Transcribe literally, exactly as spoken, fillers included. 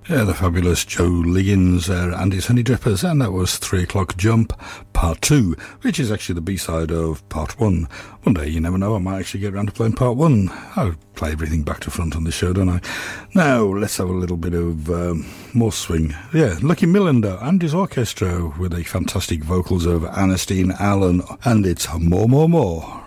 Yeah, the fabulous Joe Liggins there and his Honey Drippers, and that was Three O'Clock Jump Part two, which is actually the B-side of Part one. One day, you never know, I might actually get around to playing Part one. I play everything back to front on this show, don't I? Now, let's have a little bit of um, more swing. Yeah, Lucky Millinder and his orchestra with the fantastic vocals of Ernestine Allen, and it's More, More, More.